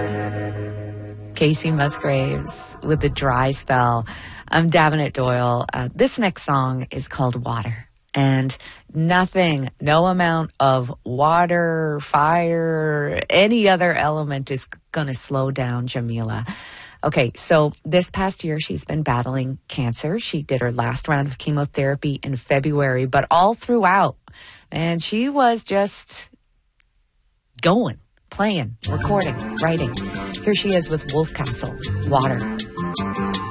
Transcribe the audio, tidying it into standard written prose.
Casey Musgraves with The Dry Spell. I'm Davenant Doyle. This next song is called Water. And nothing, no amount of water, fire, any other element is going to slow down Jamila. Okay, so this past year, she's been battling cancer. She did her last round of chemotherapy in February, but all throughout, and she was just going, playing, recording, writing. Here she is with Wolf Castle, Water.